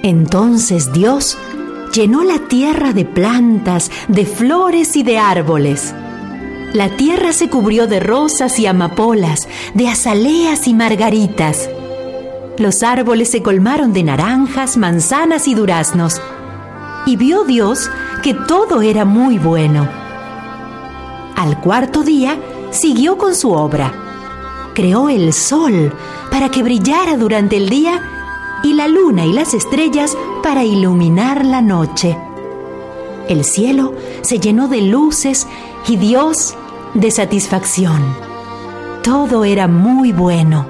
Entonces Dios llenó la tierra de plantas, de flores y de árboles. La tierra se cubrió de rosas y amapolas, de azaleas y margaritas. Los árboles se colmaron de naranjas, manzanas y duraznos. Y vio Dios que todo era muy bueno. Al cuarto día siguió con su obra. Creó el sol para que brillara durante el día y la luna y las estrellas para iluminar la noche. El cielo se llenó de luces y Dios de satisfacción. Todo era muy bueno.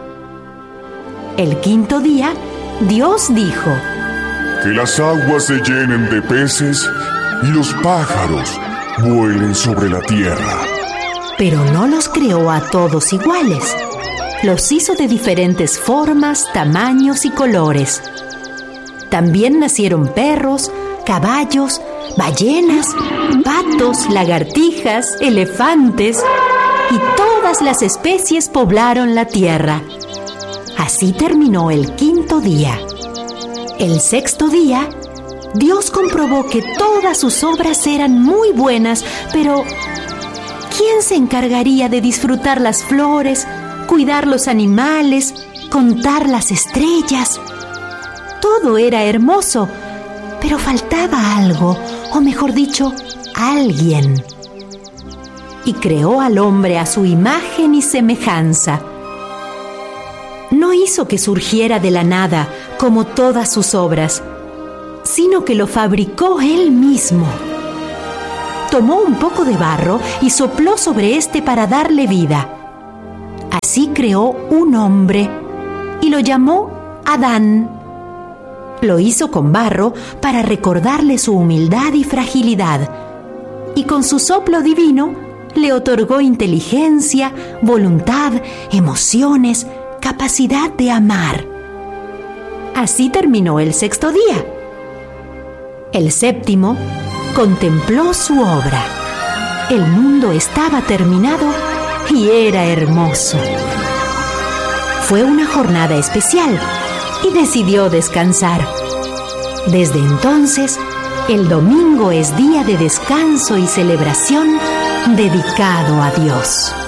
El quinto día, Dios dijo: que las aguas se llenen de peces y los pájaros vuelen sobre la tierra. Pero no los creó a todos iguales. Los hizo de diferentes formas, tamaños y colores. También nacieron perros, caballos, ballenas, patos, lagartijas, elefantes, y todas las especies poblaron la tierra. Así terminó el quinto día. El sexto día, Dios comprobó que todas sus obras eran muy buenas, pero ¿quién se encargaría de disfrutar las flores, cuidar los animales, contar las estrellas? Todo era hermoso, pero faltaba algo, o mejor dicho, alguien. Y creó al hombre a su imagen y semejanza. No hizo que surgiera de la nada, como todas sus obras, sino que lo fabricó él mismo. Tomó un poco de barro y sopló sobre éste para darle vida. Así creó un hombre y lo llamó Adán. Lo hizo con barro para recordarle su humildad y fragilidad, y con su soplo divino le otorgó inteligencia, voluntad, emociones, capacidad de amar. Así terminó el sexto día. El séptimo contempló su obra. El mundo estaba terminado y era hermoso. Fue una jornada especial y decidió descansar. Desde entonces, el domingo es día de descanso y celebración dedicado a Dios.